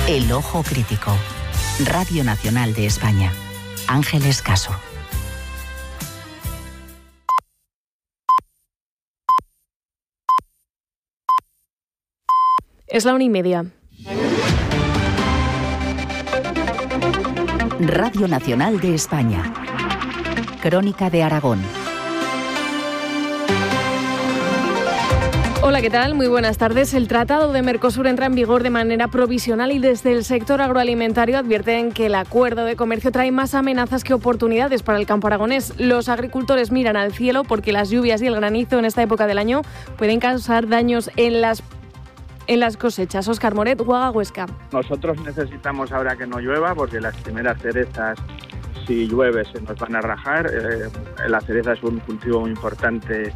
El ojo crítico. Radio Nacional de España. Ángeles Caso. Es la 1:30. Radio Nacional de España. Crónica de Aragón. Hola, ¿qué tal? Muy buenas tardes. El Tratado de Mercosur entra en vigor de manera provisional y desde el sector agroalimentario advierten que el acuerdo de comercio trae más amenazas que oportunidades para el campo aragonés. Los agricultores miran al cielo porque las lluvias y el granizo en esta época del año pueden causar daños en las cosechas. Óscar Moret, Guaga, Huesca. Nosotros necesitamos ahora que no llueva porque las primeras cerezas, si llueve, se nos van a rajar. La cereza es un cultivo muy importante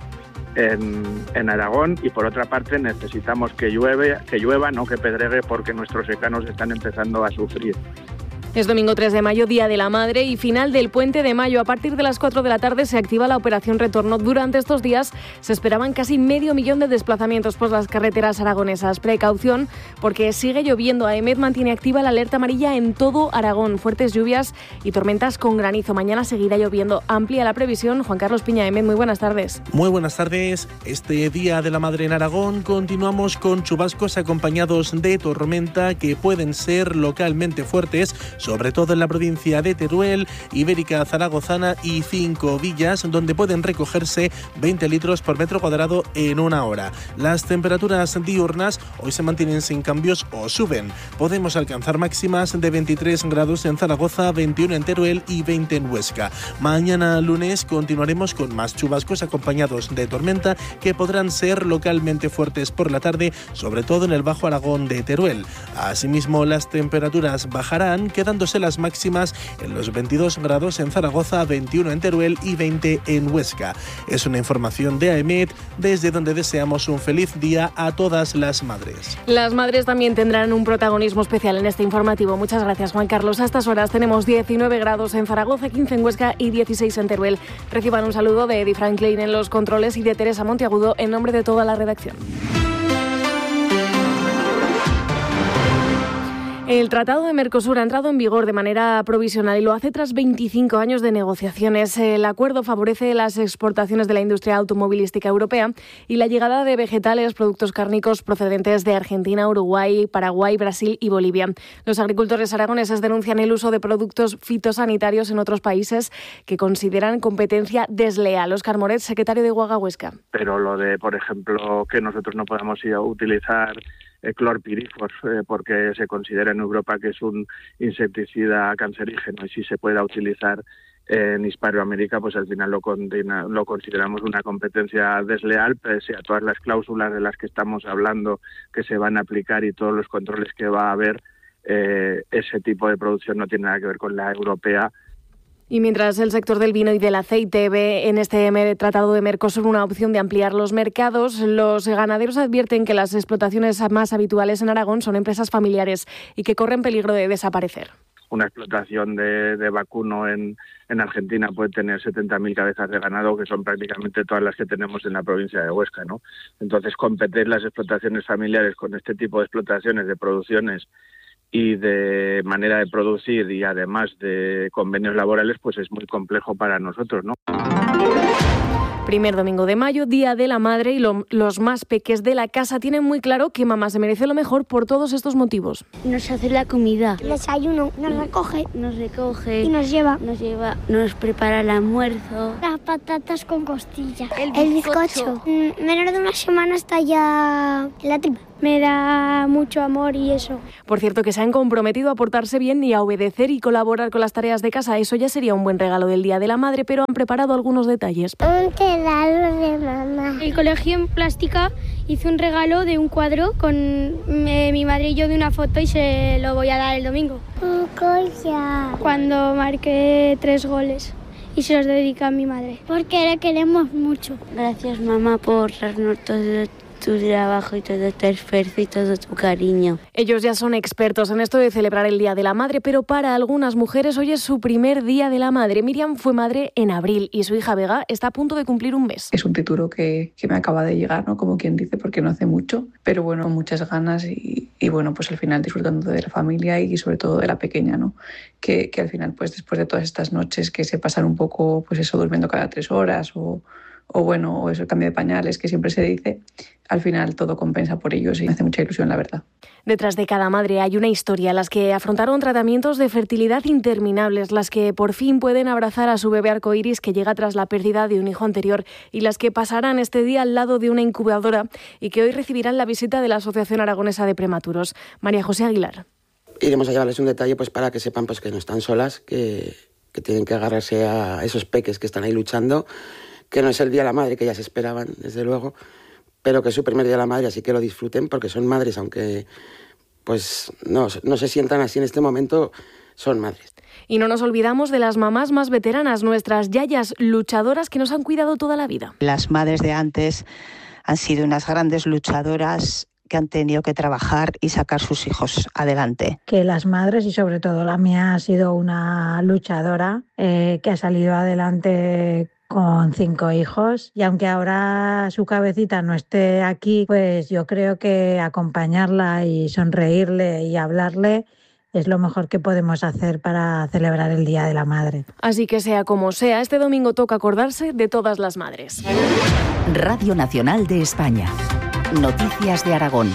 en Aragón y por otra parte necesitamos que llueva, no que pedregue, porque nuestros secanos están empezando a sufrir. Es domingo 3 de mayo, Día de la Madre y final del Puente de Mayo. A partir de las 4 de la tarde se activa la operación Retorno. Durante estos días se esperaban casi 500.000 de desplazamientos por las carreteras aragonesas. Precaución porque sigue lloviendo. AEMET mantiene activa la alerta amarilla en todo Aragón. Fuertes lluvias y tormentas con granizo. Mañana seguirá lloviendo. Amplia la previsión. Juan Carlos Piña, AEMET, muy buenas tardes. Muy buenas tardes. Este Día de la Madre en Aragón continuamos con chubascos acompañados de tormenta que pueden ser localmente fuertes, sobre todo en la provincia de Teruel, Ibérica Zaragozana y Cinco Villas, donde pueden recogerse 20 litros por metro cuadrado en una hora. Las temperaturas diurnas hoy se mantienen sin cambios o suben. Podemos alcanzar máximas de 23 grados en Zaragoza, 21 en Teruel y 20 en Huesca. Mañana lunes continuaremos con más chubascos acompañados de tormenta que podrán ser localmente fuertes por la tarde, sobre todo en el Bajo Aragón de Teruel. Asimismo, las temperaturas bajarán, dándose las máximas en los 22 grados en Zaragoza, 21 en Teruel y 20 en Huesca. Es una información de AEMET, desde donde deseamos un feliz día a todas las madres. Las madres también tendrán un protagonismo especial en este informativo. Muchas gracias, Juan Carlos. A estas horas tenemos 19 grados en Zaragoza, 15 en Huesca y 16 en Teruel. Reciban un saludo de Eddie Franklin en los controles y de Teresa Monteagudo en nombre de toda la redacción. El Tratado de Mercosur ha entrado en vigor de manera provisional y lo hace tras 25 años de negociaciones. El acuerdo favorece las exportaciones de la industria automovilística europea y la llegada de vegetales, productos cárnicos procedentes de Argentina, Uruguay, Paraguay, Brasil y Bolivia. Los agricultores aragoneses denuncian el uso de productos fitosanitarios en otros países que consideran competencia desleal. Óscar Moret, secretario de Guaga, Huesca. Pero lo de, por ejemplo, que nosotros no podamos ir a utilizar clorpirifos porque se considera en Europa que es un insecticida cancerígeno y si se pueda utilizar en Hispanoamérica, pues al final lo consideramos una competencia desleal, pese a todas las cláusulas de las que estamos hablando que se van a aplicar y todos los controles que va a haber. Ese tipo de producción no tiene nada que ver con la europea. Y mientras el sector del vino y del aceite ve en este Tratado de Mercosur una opción de ampliar los mercados, los ganaderos advierten que las explotaciones más habituales en Aragón son empresas familiares y que corren peligro de desaparecer. Una explotación de vacuno en Argentina puede tener 70.000 cabezas de ganado, que son prácticamente todas las que tenemos en la provincia de Huesca, ¿no? Entonces, competir las explotaciones familiares con este tipo de explotaciones, de producciones y de manera de producir y además de convenios laborales, pues es muy complejo para nosotros, ¿no? Primer domingo de mayo, Día de la Madre, y los más peques de la casa tienen muy claro que mamá se merece lo mejor por todos estos motivos. Nos hace la comida. El desayuno, nos recoge y nos lleva, nos prepara el almuerzo. Las patatas con costilla, el bizcocho. Menos de una semana está ya en la tripa. Me da mucho amor y eso. Por cierto, que se han comprometido a portarse bien y a obedecer y colaborar con las tareas de casa. Eso ya sería un buen regalo del Día de la Madre, pero han preparado algunos detalles. Un regalo de mamá. El colegio en plástica hizo un regalo de un cuadro con mi madre y yo de una foto y se lo voy a dar el domingo. Un collar. Cuando marqué 3 goles. Y se los dedica a mi madre. Porque la queremos mucho. Gracias, mamá, por darnos tu trabajo y todo tu esfuerzo y todo tu cariño. Ellos ya son expertos en esto de celebrar el Día de la Madre, pero para algunas mujeres hoy es su primer Día de la Madre. Miriam fue madre en abril y su hija Vega está a punto de cumplir un mes. Es un título que me acaba de llegar, ¿no? Como quien dice, porque no hace mucho, pero bueno, con muchas ganas y bueno, pues al final disfrutando de la familia y sobre todo de la pequeña, ¿no? Que al final, pues después de todas estas noches que se pasan un poco, pues eso, durmiendo cada 3 horas o eso, el cambio de pañales que siempre se dice, al final todo compensa por ellos y me hace mucha ilusión, la verdad. Detrás de cada madre hay una historia, las que afrontaron tratamientos de fertilidad interminables, las que por fin pueden abrazar a su bebé arcoíris que llega tras la pérdida de un hijo anterior y las que pasarán este día al lado de una incubadora y que hoy recibirán la visita de la Asociación Aragonesa de Prematuros. María José Aguilar. Iremos a llevarles un detalle pues para que sepan pues que no están solas, que tienen que agarrarse a esos peques que están ahí luchando, que no es el Día de la Madre que ellas esperaban, desde luego, pero que es su primer Día de la Madre, así que lo disfruten porque son madres, aunque pues no se sientan así en este momento, son madres. Y no nos olvidamos de las mamás más veteranas, nuestras yayas luchadoras que nos han cuidado toda la vida. Las madres de antes han sido unas grandes luchadoras que han tenido que trabajar y sacar sus hijos adelante. Que las madres, y sobre todo la mía, ha sido una luchadora que ha salido adelante con 5 hijos, y aunque ahora su cabecita no esté aquí, pues yo creo que acompañarla y sonreírle y hablarle es lo mejor que podemos hacer para celebrar el Día de la Madre. Así que sea como sea, este domingo toca acordarse de todas las madres. Radio Nacional de España. Noticias de Aragón.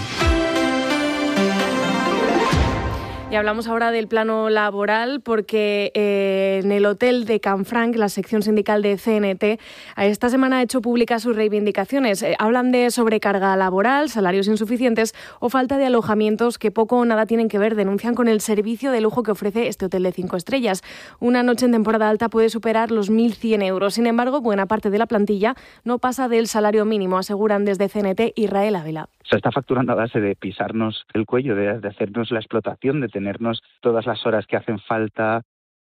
Y hablamos ahora del plano laboral porque en el hotel de Canfranc, la sección sindical de CNT, esta semana ha hecho públicas sus reivindicaciones. Hablan de sobrecarga laboral, salarios insuficientes o falta de alojamientos que poco o nada tienen que ver. Denuncian con el servicio de lujo que ofrece este hotel de 5 estrellas. Una noche en temporada alta puede superar los 1.100 euros. Sin embargo, buena parte de la plantilla no pasa del salario mínimo, aseguran desde CNT Israel Ávila. Se está facturando a base de pisarnos el cuello, de hacernos la explotación, de tenernos todas las horas que hacen falta.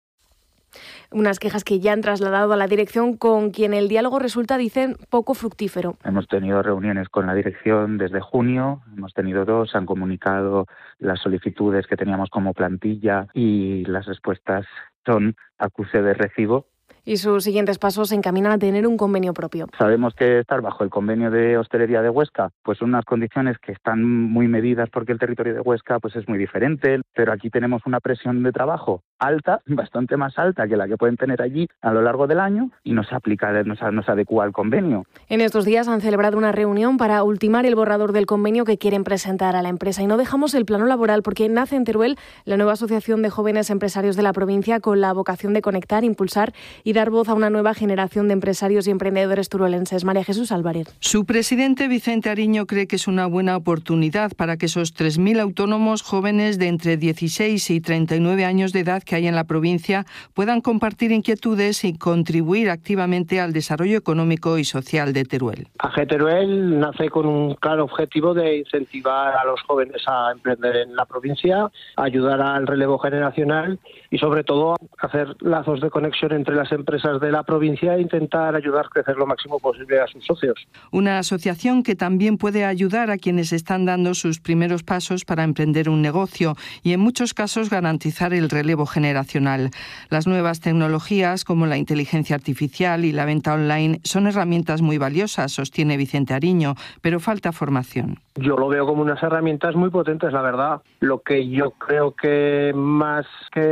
Unas quejas que ya han trasladado a la dirección, con quien el diálogo resulta, dicen, poco fructífero. Hemos tenido reuniones con la dirección desde junio, hemos tenido 2, han comunicado las solicitudes que teníamos como plantilla y las respuestas son acuse de recibo. Y sus siguientes pasos se encaminan a tener un convenio propio. Sabemos que estar bajo el convenio de hostelería de Huesca pues son unas condiciones que están muy medidas porque el territorio de Huesca pues es muy diferente, pero aquí tenemos una presión de trabajo alta, bastante más alta que la que pueden tener allí a lo largo del año y no se aplica, no se adecua al convenio. En estos días han celebrado una reunión para ultimar el borrador del convenio que quieren presentar a la empresa. Y no dejamos el plano laboral porque nace en Teruel la nueva asociación de jóvenes empresarios de la provincia con la vocación de conectar, impulsar y dar voz a una nueva generación de empresarios y emprendedores turolenses. María Jesús Álvarez. Su presidente, Vicente Ariño, cree que es una buena oportunidad para que esos 3.000 autónomos jóvenes de entre 16 y 39 años de edad que hay en la provincia puedan compartir inquietudes y contribuir activamente al desarrollo económico y social de Teruel. AG Teruel nace con un claro objetivo de incentivar a los jóvenes a emprender en la provincia, ayudar al relevo generacional y sobre todo hacer lazos de conexión entre las empresas de la provincia e intentar ayudar a crecer lo máximo posible a sus socios. Una asociación que también puede ayudar a quienes están dando sus primeros pasos para emprender un negocio y en muchos casos garantizar el relevo generacional. Las nuevas tecnologías como la inteligencia artificial y la venta online son herramientas muy valiosas, sostiene Vicente Ariño, pero falta formación. Yo lo veo como unas herramientas muy potentes, la verdad. Lo que yo creo que más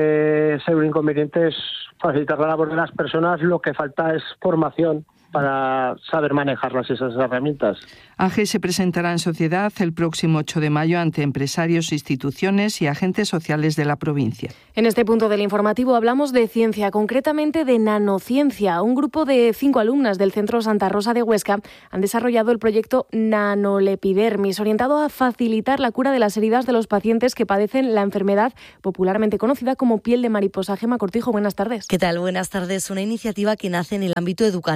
que ser un inconveniente es facilitar la labor de las personas, lo que falta es formación para saber manejarlas esas herramientas. AG se presentará en sociedad el próximo 8 de mayo ante empresarios, instituciones y agentes sociales de la provincia. En este punto del informativo hablamos de ciencia, concretamente de nanociencia. Un grupo de 5 alumnas del Centro Santa Rosa de Huesca han desarrollado el proyecto Nanolepidermis, orientado a facilitar la cura de las heridas de los pacientes que padecen la enfermedad popularmente conocida como piel de mariposa. Gemma Cortijo, buenas tardes. ¿Qué tal? Buenas tardes. Una iniciativa que nace en el ámbito educativo.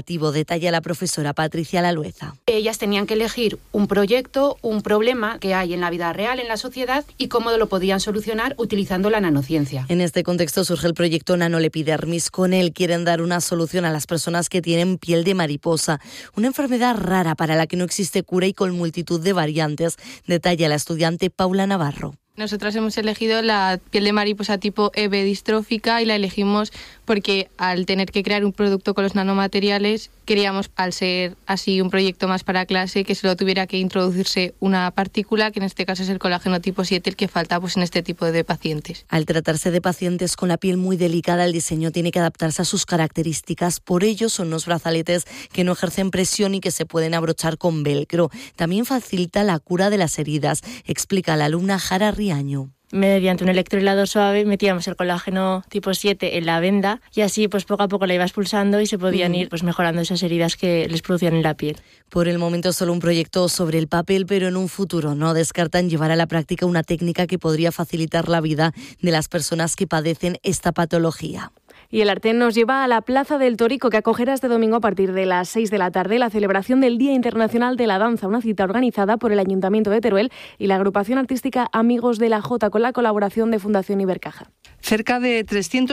detalla la profesora Patricia Lalueza. Ellas tenían que elegir un proyecto, un problema que hay en la vida real, en la sociedad, y cómo lo podían solucionar utilizando la nanociencia. En este contexto surge el proyecto Nanolepidermis. Con él quieren dar una solución a las personas que tienen piel de mariposa, una enfermedad rara para la que no existe cura y con multitud de variantes, detalla la estudiante Paula Navarro. Nosotras hemos elegido la piel de mariposa tipo EB distrófica y la elegimos porque al tener que crear un producto con los nanomateriales queríamos, al ser así un proyecto más para clase, que solo tuviera que introducirse una partícula, que en este caso es el colágeno tipo 7, el que falta pues en este tipo de pacientes. Al tratarse de pacientes con la piel muy delicada, el diseño tiene que adaptarse a sus características. Por ello son unos brazaletes que no ejercen presión y que se pueden abrochar con velcro. También facilita la cura de las heridas, explica la alumna Jara Riaño. Mediante un electrohilado suave metíamos el colágeno tipo 7 en la venda y así pues poco a poco la iba expulsando y se podían ir pues mejorando esas heridas que les producían en la piel. Por el momento solo un proyecto sobre el papel, pero en un futuro no descartan llevar a la práctica una técnica que podría facilitar la vida de las personas que padecen esta patología. Y el Arten nos lleva a la Plaza del Torico, que acogerá este domingo a partir de las 6 de la tarde la celebración del Día Internacional de la Danza, una cita organizada por el Ayuntamiento de Teruel y la agrupación artística Amigos de la Jota, con la colaboración de Fundación Ibercaja. Cerca de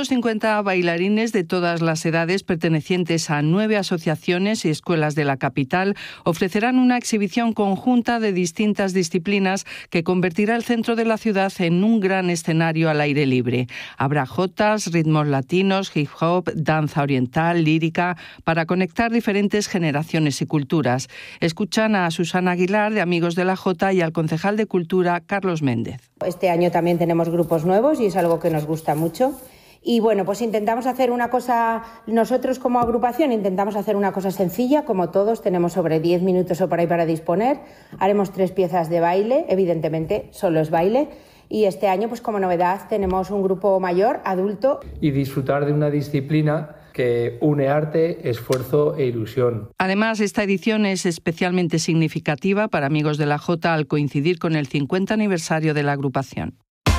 350 bailarines de todas las edades, pertenecientes a 9 asociaciones y escuelas de la capital, ofrecerán una exhibición conjunta de distintas disciplinas que convertirá el centro de la ciudad en un gran escenario al aire libre. Habrá jotas, ritmos latinos, hip hop, danza oriental, lírica, para conectar diferentes generaciones y culturas. Escuchan a Susana Aguilar, de Amigos de la Jota, y al concejal de Cultura, Carlos Méndez. Este año también tenemos grupos nuevos y es algo que nos gusta mucho. Y bueno, pues intentamos hacer una cosa, nosotros como agrupación intentamos hacer una cosa sencilla, como todos, tenemos sobre 10 minutos o por ahí para disponer. Haremos 3 piezas de baile, evidentemente solo es baile. Y este año, pues como novedad, tenemos un grupo mayor, adulto. Y disfrutar de una disciplina que une arte, esfuerzo e ilusión. Además, esta edición es especialmente significativa para Amigos de la Jota al coincidir con el 50 aniversario de la agrupación.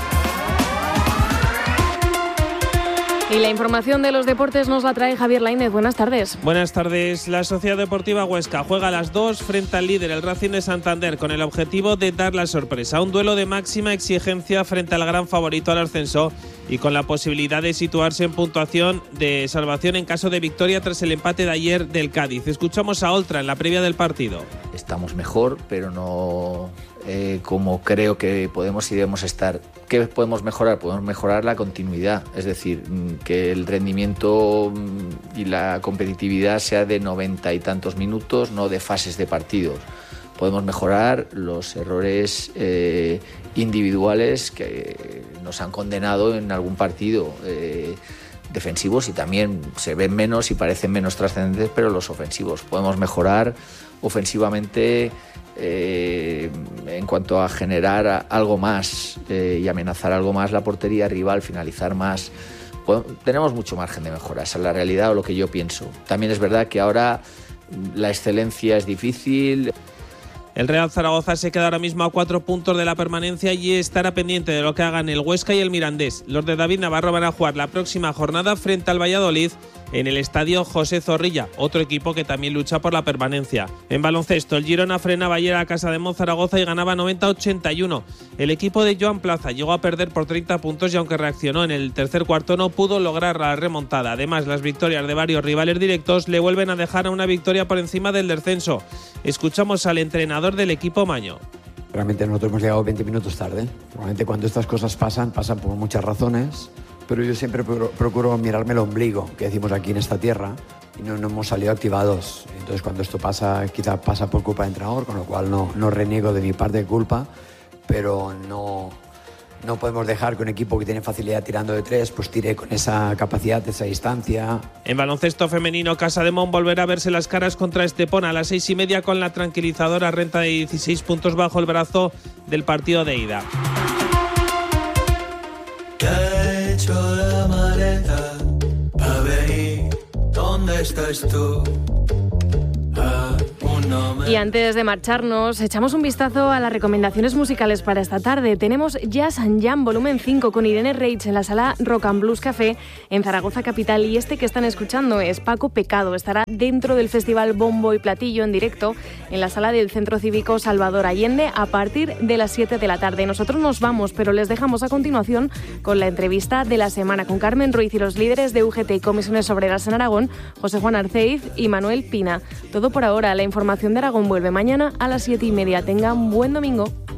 Y la información de los deportes nos la trae Javier Lainez. Buenas tardes. Buenas tardes. La Sociedad Deportiva Huesca juega a las 2 frente al líder, el Racing de Santander, con el objetivo de dar la sorpresa. Un duelo de máxima exigencia frente al gran favorito al ascenso y con la posibilidad de situarse en puntuación de salvación en caso de victoria tras el empate de ayer del Cádiz. Escuchamos a Oltra en la previa del partido. Estamos mejor, pero no como creo que podemos y debemos estar. ¿Qué podemos mejorar? Podemos mejorar la continuidad, es decir, que el rendimiento y la competitividad sea de 90 y tantos minutos, no de fases de partidos. Podemos mejorar los errores individuales que nos han condenado en algún partido, defensivos, y también se ven menos y parecen menos trascendentes, pero los ofensivos. Podemos mejorar ofensivamente en cuanto a generar algo más y amenazar algo más la portería rival, finalizar más. Tenemos mucho margen de mejora, esa es la realidad o lo que yo pienso. También es verdad que ahora la excelencia es difícil. El Real Zaragoza se queda ahora mismo a 4 puntos de la permanencia y estará pendiente de lo que hagan el Huesca y el Mirandés. Los de David Navarro van a jugar la próxima jornada frente al Valladolid en el estadio José Zorrilla, otro equipo que también lucha por la permanencia. En baloncesto, el Girona frenaba ayer a casa de Monzaragoza y ganaba 90-81. El equipo de Joan Plaza llegó a perder por 30 puntos y aunque reaccionó en el tercer cuarto no pudo lograr la remontada. Además, las victorias de varios rivales directos le vuelven a dejar a una victoria por encima del descenso. Escuchamos al entrenador del equipo Maño. Realmente nosotros hemos llegado 20 minutos tarde. Normalmente cuando estas cosas pasan por muchas razones, pero yo siempre procuro mirarme el ombligo, que decimos aquí en esta tierra, y no hemos salido activados. Entonces cuando esto pasa, quizá pasa por culpa del entrenador, con lo cual no reniego de mi parte de culpa, pero no podemos dejar que un equipo que tiene facilidad tirando de 3 pues tire con esa capacidad, esa distancia. En baloncesto femenino, Casademón volverá a verse las caras contra Estepona a las 6:30 con la tranquilizadora renta de 16 puntos bajo el brazo del partido de ida. Ya he hecho la maleta pa' venir, ¿dónde estás tú? A un Y antes de marcharnos, echamos un vistazo a las recomendaciones musicales para esta tarde. Tenemos Jazz and Jam Volumen 5 con Irene Reich en la sala Rock and Blues Café en Zaragoza capital, y este que están escuchando es Paco Pecado. Estará dentro del Festival Bombo y Platillo en directo en la sala del Centro Cívico Salvador Allende a partir de las 7 de la tarde. Nosotros nos vamos, pero les dejamos a continuación con la entrevista de la semana con Carmen Ruiz y los líderes de UGT y Comisiones Obreras en Aragón, José Juan Arceiz y Manuel Pina. Todo por ahora. La información de Aragón vuelve mañana a las 7:30. Tengan buen domingo.